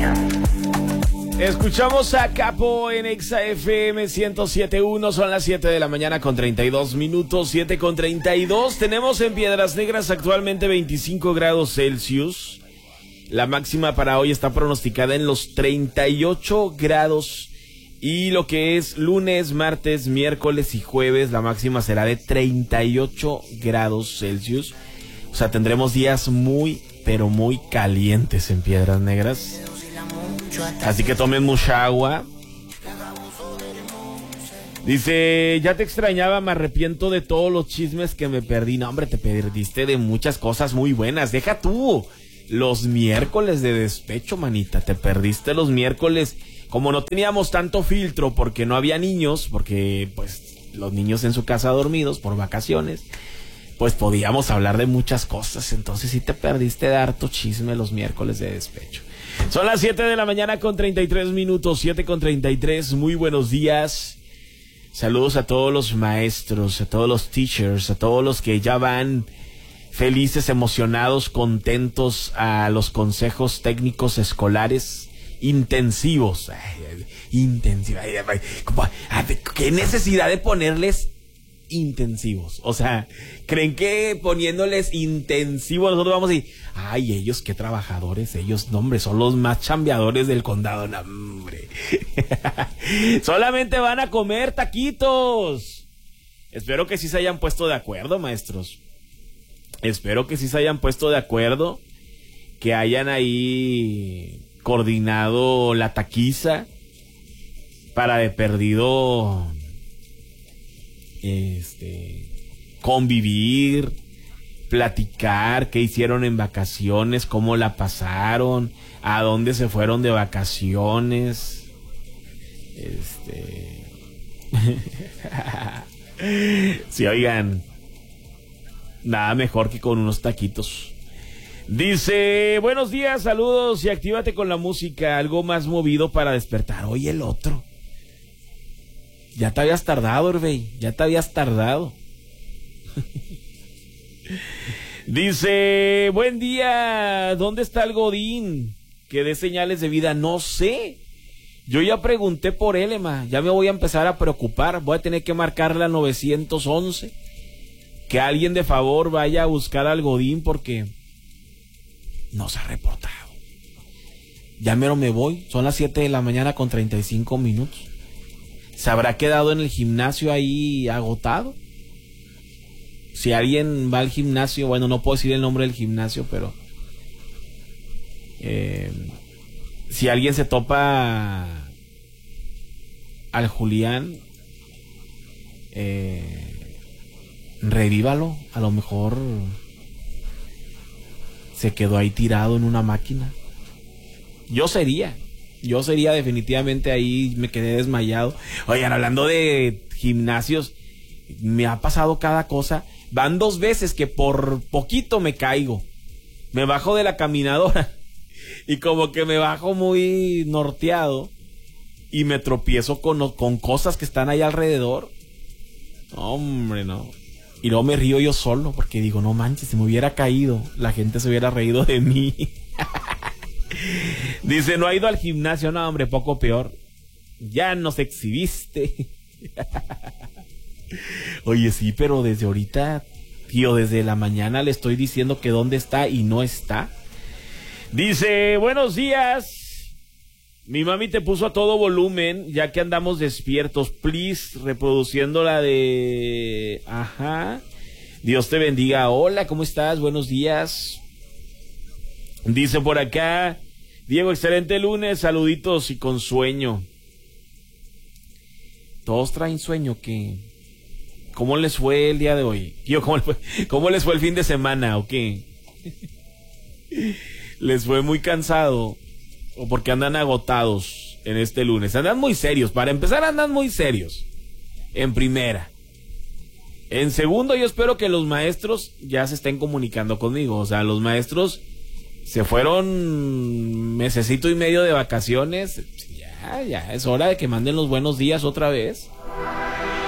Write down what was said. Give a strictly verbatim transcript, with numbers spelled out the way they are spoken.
Escuchamos a Capo en Exa F M ciento siete punto uno. Son las siete de la mañana con treinta y dos minutos. siete con treinta y dos. Tenemos en Piedras Negras actualmente veinticinco grados Celsius. La máxima para hoy está pronosticada en los treinta y ocho grados. Y lo que es lunes, martes, miércoles y jueves, la máxima será de treinta y ocho grados Celsius. O sea, tendremos días muy, pero muy calientes en Piedras Negras. Así que tomen mucha agua. Dice, ya te extrañaba, me arrepiento de todos los chismes que me perdí. No, hombre, te perdiste de muchas cosas muy buenas. Deja tú los miércoles de despecho, manita. Te perdiste los miércoles. Como no teníamos tanto filtro porque no había niños, porque pues los niños en su casa dormidos por vacaciones, pues podíamos hablar de muchas cosas. Entonces sí te perdiste de harto chisme los miércoles de despecho. Son las siete de la mañana con treinta y tres minutos, siete con treinta y tres, muy buenos días. Saludos a todos los maestros, a todos los teachers, a todos los que ya van felices, emocionados, contentos a los consejos técnicos escolares intensivos. Ay, intensivos. Ay, ay, ay, ¿qué necesidad de ponerles intensivos? O sea, ¿creen que poniéndoles intensivos nosotros vamos a decir, ay, ellos qué trabajadores, ellos, no, hombre, son los más chambeadores del condado, no, hombre. Solamente van a comer taquitos. Espero que sí se hayan puesto de acuerdo, maestros. Espero que sí se hayan puesto de acuerdo, que hayan ahí coordinado la taquiza para de perdido este convivir, platicar qué hicieron en vacaciones, cómo la pasaron, a dónde se fueron de vacaciones. Este sí, oigan, nada mejor que con unos taquitos. Dice, buenos días, saludos y actívate con la música, algo más movido para despertar. Oye, el otro. Ya te habías tardado, Hervey, ya te habías tardado. Dice, buen día, ¿dónde está el Godín? Que dé señales de vida, no sé. Yo ya pregunté por él, Emma, ya me voy a empezar a preocupar, voy a tener que marcarle a nueve once. Que alguien de favor vaya a buscar al Godín porque no se ha reportado. Ya mero me voy, son las siete de la mañana con treinta y cinco minutos. ¿Se habrá quedado en el gimnasio ahí agotado? Si alguien va al gimnasio, bueno, no puedo decir el nombre del gimnasio, pero eh, si alguien se topa al Julián, eh, revívalo. A lo mejor se quedó ahí tirado en una máquina. Yo sería, yo sería definitivamente ahí, me quedé desmayado. Oigan, hablando de gimnasios, me ha pasado cada cosa. Van dos veces que por poquito me caigo. Me bajo de la caminadora y como que me bajo muy norteado y me tropiezo con, con cosas que están ahí alrededor. Hombre, no. Y luego me río yo solo porque digo, no manches, si me hubiera caído, la gente se hubiera reído de mí. Dice, no ha ido al gimnasio. No, hombre, poco peor. Ya nos exhibiste. Oye, sí, pero desde ahorita, tío, desde la mañana le estoy diciendo que dónde está y no está. Dice, buenos días. Mi mami te puso a todo volumen, ya que andamos despiertos. Please, reproduciendo la de... Ajá. Dios te bendiga. Hola, ¿cómo estás? Buenos días. Dice por acá, Diego, excelente lunes, saluditos y con sueño. Todos traen sueño, ¿qué? ¿Cómo les fue el día de hoy? Tío, ¿cómo les fue, cómo les fue el fin de semana o qué? ¿Les fue muy cansado? ¿O porque andan agotados en este lunes? Andan muy serios, para empezar andan muy serios. En primera. En segundo, yo espero que los maestros ya se estén comunicando conmigo. O sea, los maestros se fueron mesecito y medio de vacaciones. Ya, ya, es hora de que manden los buenos días otra vez.